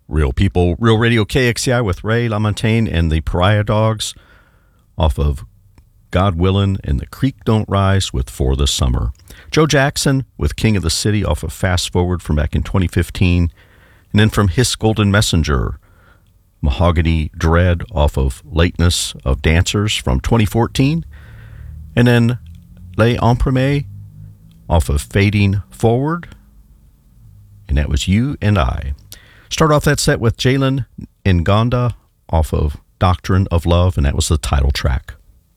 Real People, Real Radio, KXCI with Ray LaMontagne and the Pariah Dogs off of God Willin' and The Creek Don't Rise with For the Summer. Joe Jackson with King of the City off of Fast Forward from back in 2015. And then from Hiss Golden Messenger, Mahogany Dread off of Lateness of Dancers from 2014. And then Les Emprunés off of Fading Forward. And that was You and I. Start off that set with Jalen Ngonda off of Doctrine of Love, and that was the title track.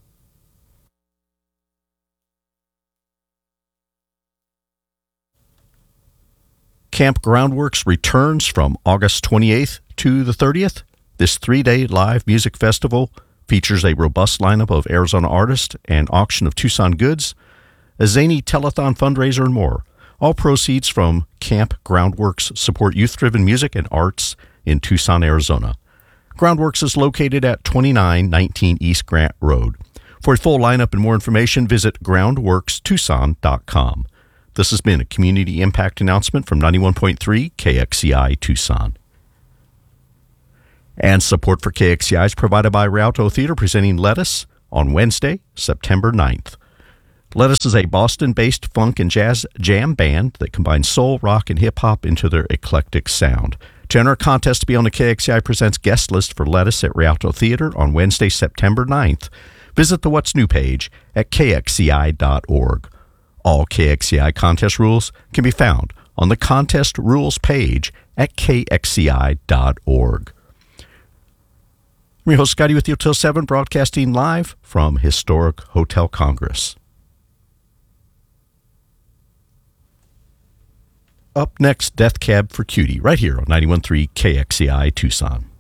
Camp Groundworks returns from August 28th to the 30th. This 3-day live music festival features a robust lineup of Arizona artists, an auction of Tucson goods, a zany telethon fundraiser, and more. All proceeds from Camp Groundworks support youth-driven music and arts in Tucson, Arizona. Groundworks is located at 2919 East Grant Road. For a full lineup and more information, visit groundworkstucson.com. This has been a community impact announcement from 91.3 KXCI Tucson. And support for KXCI is provided by Rialto Theater, presenting Lettuce on Wednesday, September 9th. Lettuce is a Boston-based funk and jazz jam band that combines soul, rock, and hip-hop into their eclectic sound. To enter a contest to be on the KXCI Presents guest list for Lettuce at Rialto Theater on Wednesday, September 9th, visit the What's New page at kxci.org. All KXCI contest rules can be found on the Contest Rules page at kxci.org. I'm your host, Scotty, with you till 7, broadcasting live from Historic Hotel Congress. Up next, Death Cab for Cutie, right here on 91.3 KXCI Tucson.